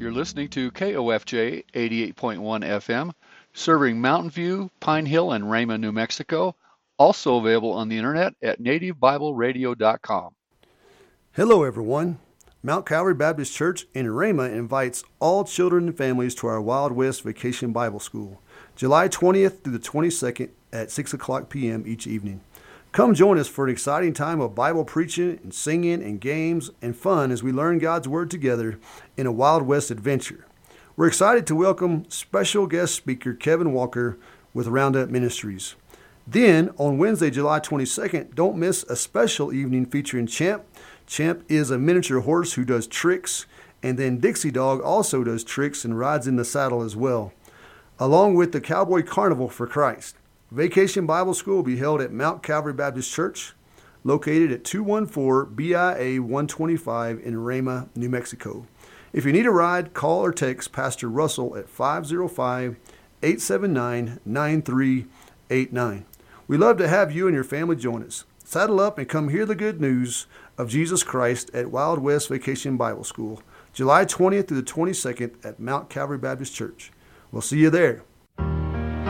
You're listening to KOFJ 88.1 FM, serving Mountain View, Pine Hill, and Rama, New Mexico. Also available on the internet at nativebibleradio.com. Hello, everyone. Mount Calvary Baptist Church in Rama invites all children and families to our Wild West Vacation Bible School, July 20th through the 22nd at 6 o'clock p.m. each evening. Come join us for an exciting time of Bible preaching and singing and games and fun as we learn God's Word together in a Wild West adventure. We're excited to welcome special guest speaker Kevin Walker with Roundup Ministries. Then, on Wednesday, July 22nd, don't miss a special evening featuring Champ. Champ is a miniature horse who does tricks, and then Dixie Dog also does tricks and rides in the saddle as well, along with the Cowboy Carnival for Christ. Vacation Bible School will be held at Mount Calvary Baptist Church, located at 214 BIA 125 in Rama, New Mexico. If you need a ride, call or text Pastor Russell at 505-879-9389. We'd love to have you and your family join us. Saddle up and come hear the good news of Jesus Christ at Wild West Vacation Bible School, July 20th through the 22nd at Mount Calvary Baptist Church. We'll see you there.